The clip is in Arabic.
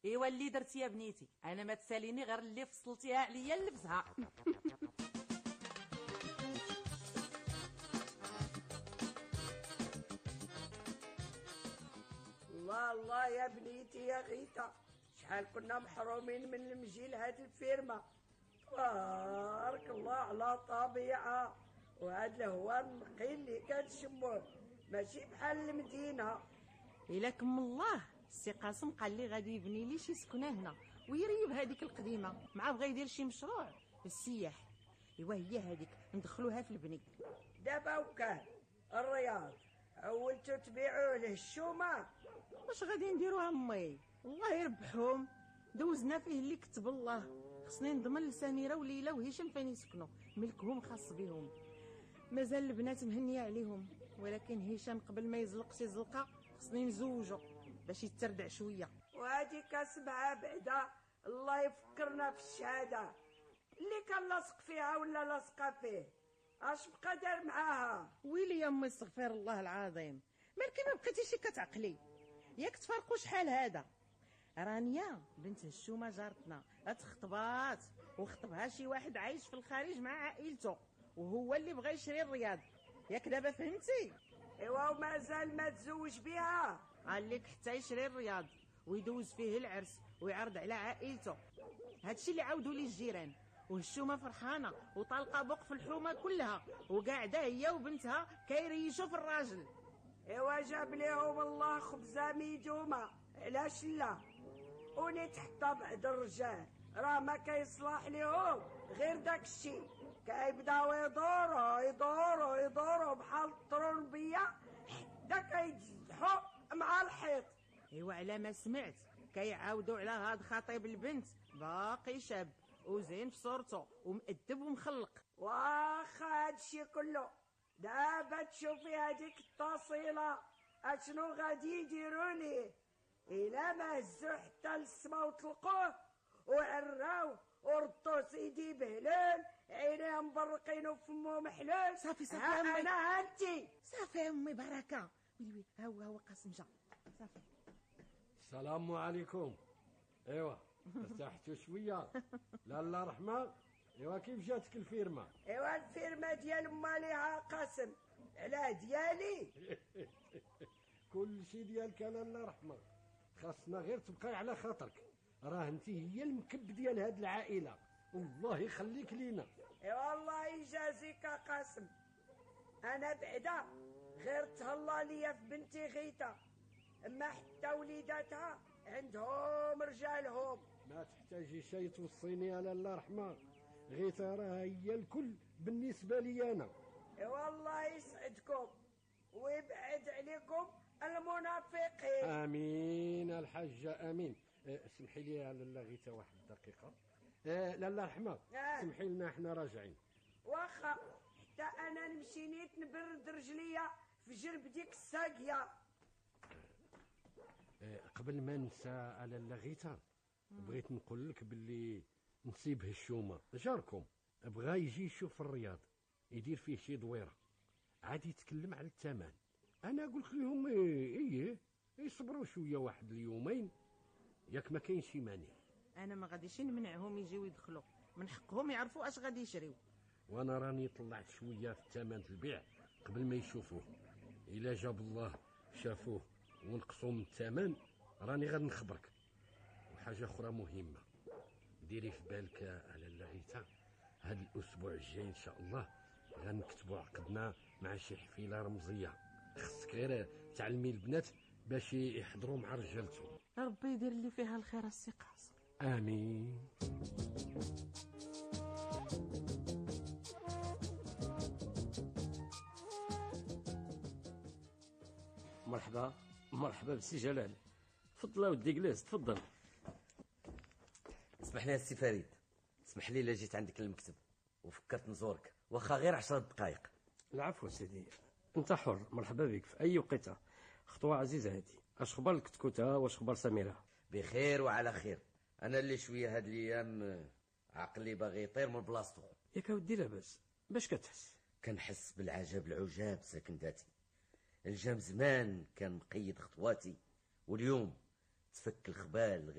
ايوا اللي درتي يا بنيتي، انا ما تساليني غير اللي فصلتيها عليا اللبسها. الله الله يا بنيتي يا غيتا، شحال كنا محرومين من المجي لهاد الفيرما. تبارك الله على طبيعة، وهاد الهواء النقي اللي كتشموه ماشي بحال المدينة. إلا كم الله السي قاسم قال لي غادي يبني لي شي سكنه هنا ويريب هذيك القديمه، مع بغا يدير شي مشروع للسياح. ايوا هي هذيك ندخلوها في البني. دابا وكان الرياض اولتو تبيعوه له الشومه، واش غادي نديروها امي؟ الله يربحهم، دوزنا فيه اللي كتب الله. خصني نضمن لسميره وليلى وهشام فين يسكنوا، ملكهم خاص بهم. مازال البنات مهنيه عليهم، ولكن هشام قبل ما يزلق شي زلقه خصني نزوجو باش يتردع شويه. وهادي كسبها بعدا الله يفكرنا في الشهاده اللي كان لاصق فيها ولا لاصقه فيه. اش بقى دار معاها؟ ويلي يا امي استغفر الله العظيم، مالكي ما بقيتيش كتعقلي؟ ياك تفرقوا شحال هذا؟ رانيا بنت هشومه جارتنا اتخطبات وخطبها شي واحد عايش في الخارج مع عائلته، وهو اللي بغى يشري الرياض. ياك دابا فهمتي؟ ايوا ومازال ما تزوج بها؟ قال لك حتى يشري الرياض ويدوز فيه العرس ويعرض على عائلته. هادشي اللي عاودوا لي الجيران. وهشومه فرحانه وطالقه بوق في الحومه كلها، وقاعده هي وبنتها كيريشوا في الراجل. ايوا جاب ليهم الله خبزه ميدومه، علاش لا؟ ونيت حتى بعد الرجال راه ما كيصلح ليهم غير داك الشيء، كيبداو يدوروا بحال الطرونبيه حتى كيتزحوا مع الحيط. ايوا على ما سمعت كيعاودوا على هاد خطيب البنت باقي شاب وزين في صورته ومؤدب ومخلق. واخا هادشي كله دابا تشوفي هذيك التصيله اشنو غادي يديروني الا ما هزو حتى للسما وطلقوه وعراوه وردو سيدي بهلال عينيه مبرقين وفمو محلول. صافي يا امي، انا هانتي صافي يا امي بركه. ويلي هو قاسم جا. صافي. السلام عليكم. ايوا ارتحتوا شويه؟ لا رحمه. ايوا كيف جاتك الفيرما؟ ايوا الفيرما ديال ماليها قاسم، علاه ديالي؟ كل شيء ديالك لاله رحمه، خاصنا غير تبقاي على خاطرك، راه انت هي المكب ديال هاد العائله، والله يخليك لينا. ايوا الله يجازيك قاسم، انا بعدا غير تهلا ليا في بنتي غيتا، اما حتى وليداتها عندهم رجالهم. ما تحتاجي شي توصيني يا لاله رحمه، غيتا راه هي الكل بالنسبه لي انا. ايوا الله يسعدكم ويبعد عليكم المنافقين. امين الحاجه امين. اسمحي لي يا لاله غيتا واحد الدقيقه. لاله رحمه سمحي لنا احنا راجعين. واخا حتى انا نمشي نيت نبرد رجليا في جرب ديك الساقيه. قبل ما ننسى على لاغيتا بغيت نقول لك باللي نصيب هشومه جاركم بغا يجي يشوف الرياض يدير فيه شي دويره، عاد يتكلم على الثمن. انا قلت لهم ايه يصبروا شويه واحد اليومين، ياك ما كاين شي مانع. انا ما غاديش نمنعهم يجيو يدخلوا، من حقهم يعرفوا اش غادي يشريو. وانا راني طلعت شويه في الثمن البيع قبل ما يشوفوه، الا جاب الله شافوه ونقصوا من الثمن راني غادي نخبرك. وحاجه اخرى مهمه ديري في بالك على اللغيته، هذا الاسبوع الجاي ان شاء الله غنكتبوا عقدنا مع شي حفيله رمزيه، خصك غير تعلمي البنات باش يحضروا مع رجالتهم. ربي يدير اللي فيها الخير السي قاسم. امين. مرحبا بالسي جلال، تفضل اودي جليس تفضل. اسمح لي السي فريد، اسمح لي الا جيت عندك للمكتب وفكرت نزورك واخا غير 10 دقائق. العفو سيدي، انت حر، مرحبا بك في اي وقيته. خطوه عزيزه هذه. اش خبار الكتكوته واش خبار سميره؟ بخير وعلى خير. انا اللي شويه هاد الايام عقلي باغي يطير من بلاصتو. ياك ودي لاباس، باش كتحس؟ كنحس بالعجب العجاب ساكن ذاتي. الجام زمان كان مقيد خطواتي، واليوم تفك الخبال